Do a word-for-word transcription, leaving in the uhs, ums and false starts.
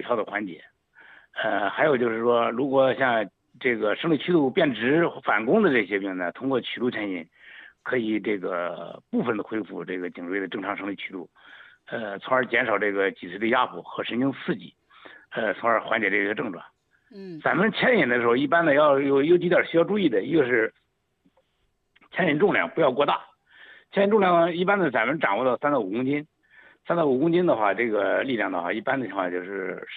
有效的缓解。呃，还有就是说，如果像这个生理曲度变直、反弓的这些病呢，通过曲度牵引，可以这个部分的恢复这个颈椎的正常生理曲度，呃，从而减少这个脊髓的压迫和神经刺激，呃，从而缓解这些症状。 嗯， 咱们牵引的时候，一般的要有有几点需要注意的，一个是牵引重量不要过大，牵引重量一般的咱们掌握到三到五公斤，三到五公斤的话，这个力量的话，一般的情况就是